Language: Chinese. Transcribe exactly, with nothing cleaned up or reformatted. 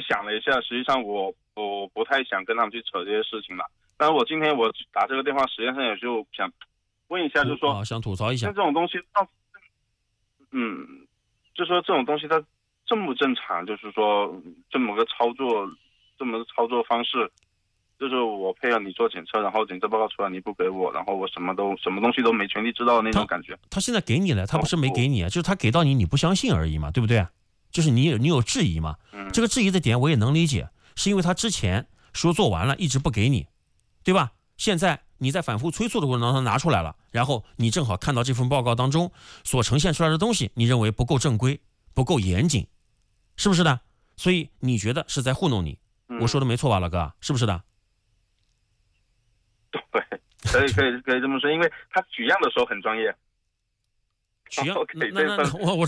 想了一下，实际上我我不太想跟他们去扯这些事情了。但是我今天我打这个电话，实际上也就想问一下，就是说， 啊，想吐槽一下， 像这种东西到，嗯，就说这种东西它正不正常？就是说这么个操作，这么个操作方式，就是我配合你做检测，然后检测报告出来你不给我，然后我什么都什么东西都没权利知道的那种感觉。 他现在给你了，他不是没给你，就是他给到你，你不相信而已嘛，对不对？就是你有你有质疑嘛， 嗯， 这个质疑的点我也能理解，是因为他之前说做完了，一直不给你，对吧？现在你在反复催促的过程当中拿出来了，然后你正好看到这份报告当中所呈现出来的东西，你认为不够正规，不够严谨，是不是的？所以你觉得是在糊弄你， 嗯、 我说的没错吧，老哥，是不是的？ 对，可以可以可以这么说，因为他取样的时候很专业。 取样， 哦、 那那那我我